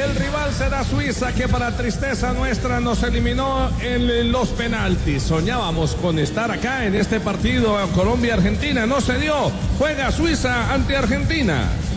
el rival será Suiza, que para tristeza nuestra nos eliminó en los penaltis. Soñábamos con estar acá en este partido Colombia-Argentina, no se dio. Juega Suiza ante Argentina.